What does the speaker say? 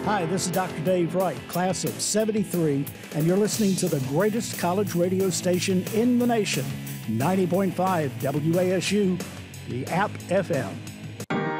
Hi, this is Dr. Dave Wright, class of 73, and you're listening to the greatest college radio station in the nation, 90.5 WASU, the App FM.